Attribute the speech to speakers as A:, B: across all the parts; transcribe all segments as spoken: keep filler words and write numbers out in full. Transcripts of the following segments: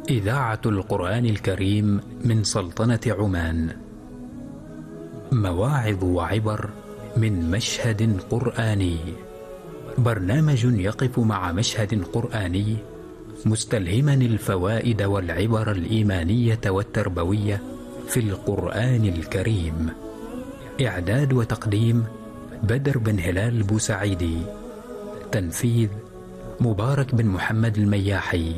A: إذاعة القرآن الكريم من سلطنة عمان. مواعظ وعبر من مشهد قرآني. برنامج يقف مع مشهد قرآني مستلهما الفوائد والعبر الإيمانية والتربوية في القرآن الكريم. إعداد وتقديم بدر بن هلال بوسعيدي. تنفيذ مبارك بن محمد المياحي.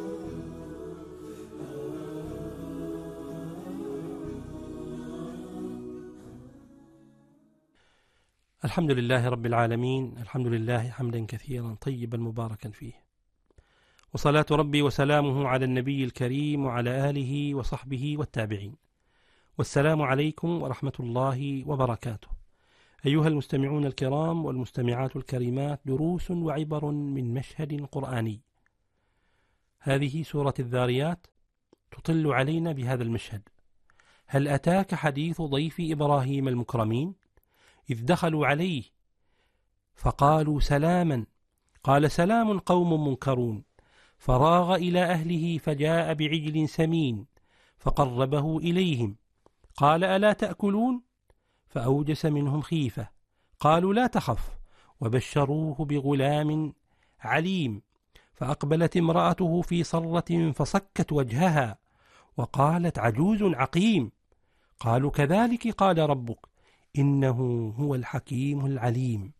B: الحمد لله رب العالمين، الحمد لله حمدا كثيرا طيبا مباركا فيه، وصلاة ربي وسلامه على النبي الكريم وعلى آله وصحبه والتابعين، والسلام عليكم ورحمة الله وبركاته. أيها المستمعون الكرام والمستمعات الكريمات، دروس وعبر من مشهد قرآني. هذه سورة الذاريات تطل علينا بهذا المشهد. هل أتاك حديث ضيف إبراهيم المكرمين إذ دخلوا عليه فقالوا سلاما قال سلام قوم منكرون فراغ إلى أهله فجاء بعجل سمين فقربه إليهم قال ألا تأكلون فأوجس منهم خيفة قالوا لا تخف وبشروه بغلام عليم فأقبلت امرأته في صرة فصكت وجهها وقالت عجوز عقيم قالوا كذلك قال ربك إنه هو الحكيم العليم.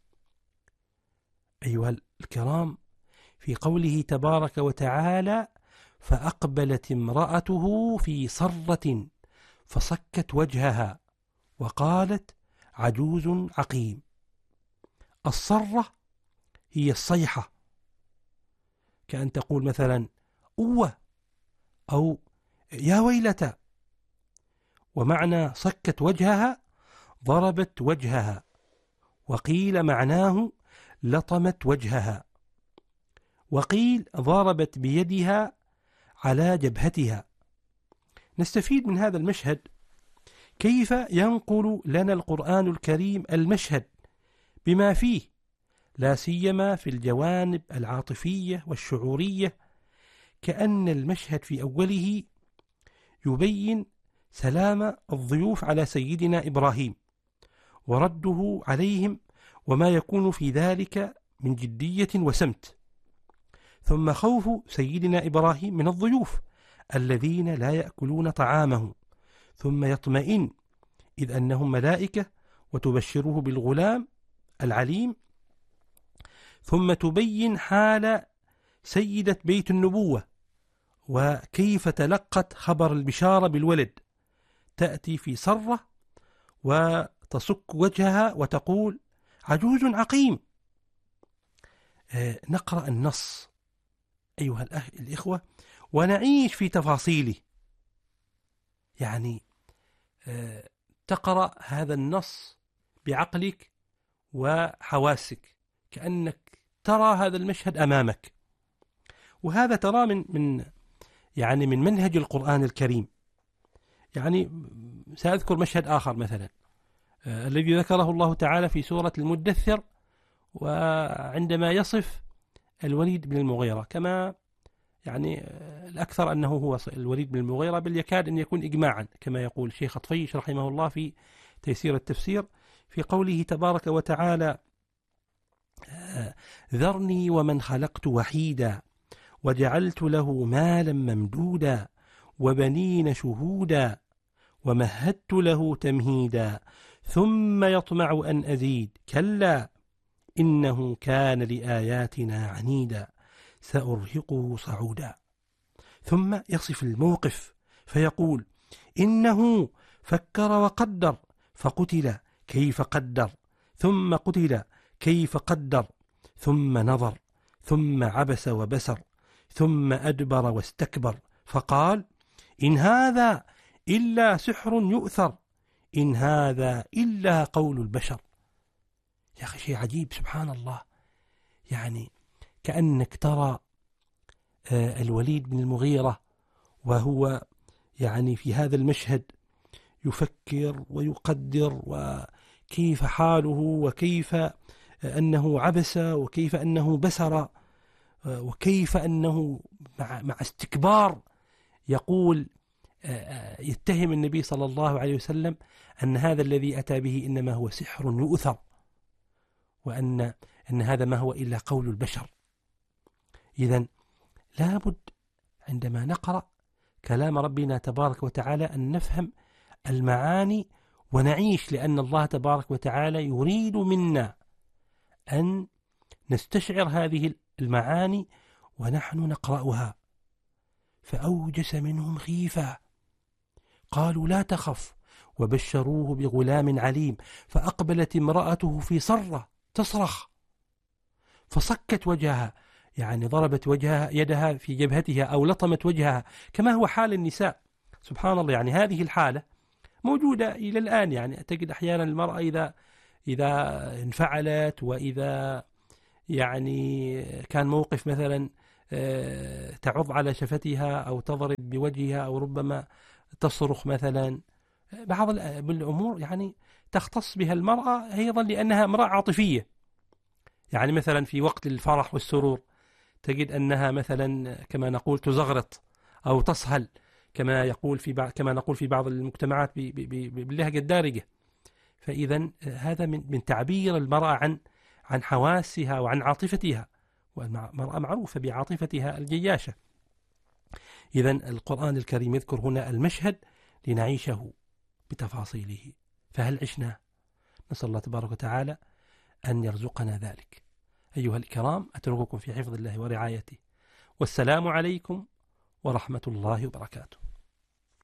B: أيها الكرام، في قوله تبارك وتعالى فأقبلت امرأته في صرة فصكت وجهها وقالت عجوز عقيم. الصرة هي الصيحة، كأن تقول مثلا أوه أو يا ويلتا. ومعنى صكت وجهها ضربت وجهها، وقيل معناه لطمت وجهها، وقيل ضربت بيدها على جبهتها. نستفيد من هذا المشهد كيف ينقل لنا القرآن الكريم المشهد بما فيه، لا سيما في الجوانب العاطفية والشعورية، كأن المشهد في أوله يبين سلام الضيوف على سيدنا إبراهيم ورده عليهم وما يكون في ذلك من جدية وسمت، ثم خوف سيدنا إبراهيم من الضيوف الذين لا يأكلون طعامه، ثم يطمئن إذ أنهم ملائكة وتبشره بالغلام العليم، ثم تبين حال سيدة بيت النبوة وكيف تلقت خبر البشارة بالولد، تأتي في صرة وتصك وجهها وتقول عجوز عقيم. آه نقرأ النص أيها الإخوة ونعيش في تفاصيله، يعني آه تقرأ هذا النص بعقلك وحواسك كأنك ترى هذا المشهد أمامك. وهذا ترى من من يعني من منهج القرآن الكريم. يعني سأذكر مشهد آخر مثلا آه الذي ذكره الله تعالى في سورة المدثر، وعندما يصف الوليد بن المغيرة، كما يعني آه الأكثر أنه هو الوليد بن المغيرة، بل يكاد أن يكون إجماعا كما يقول الشيخ طفيش رحمه الله في تيسير التفسير، في قوله تبارك وتعالى آه ذرني ومن خلقت وحيدا وجعلت له مالا ممدودا وبنين شهودا ومهدت له تمهيدا ثم يطمع أن أزيد كلا إنه كان لآياتنا عنيدا سأرهقه صعودا. ثم يصف الموقف فيقول إنه فكر وقدر فقتل كيف قدر ثم قتل كيف قدر ثم نظر ثم عبس وبسر ثم أدبر واستكبر فقال إن هذا إلا سحر يؤثر إن هذا إلا قول البشر. يا أخي شيء عجيب سبحان الله، يعني كأنك ترى الوليد بن المغيرة وهو يعني في هذا المشهد يفكر ويقدر وكيف حاله وكيف أنه عبس وكيف أنه بسر وكيف أنه مع, مع استكبار يقول يتهم النبي صلى الله عليه وسلم أن هذا الذي أتى به إنما هو سحر يؤثر، وأن أن هذا ما هو إلا قول البشر. إذن لابد عندما نقرأ كلام ربنا تبارك وتعالى أن نفهم المعاني ونعيش، لأن الله تبارك وتعالى يريد منا أن نستشعر هذه المعاني ونحن نقرأها. فأوجس منهم خيفة، قالوا لا تخف، وبشروه بغلام عليم، فأقبلت امرأته في صرة تصرخ فصكت وجهها، يعني ضربت وجهها يدها في جبهتها أو لطمت وجهها كما هو حال النساء. سبحان الله، يعني هذه الحالة موجودة إلى الآن. يعني تجد أحيانا المرأة إذا إذا انفعلت، وإذا يعني كان موقف مثلا تعض على شفتها أو تضرب بوجهها أو ربما تصرخ مثلا، بعض الأمور يعني تختص بها المرأة أيضا لأنها امرأة عاطفية. يعني مثلا في وقت الفرح والسرور تجد أنها مثلا كما نقول تزغرط أو تصهل، كما يقول في بعض كما نقول في بعض المجتمعات باللهجة الدارجة. فإذا هذا من من تعبير المرأة عن عن حواسها وعن عاطفتها، والمرأة معروفة بعاطفتها الجياشة. إذا القرآن الكريم يذكر هنا المشهد لنعيشه بتفاصيله، فهل عشنا؟ نسأل الله تبارك وتعالى أن يرزقنا ذلك. أيها الكرام، أترككم في حفظ الله ورعايته، والسلام عليكم ورحمة الله وبركاته.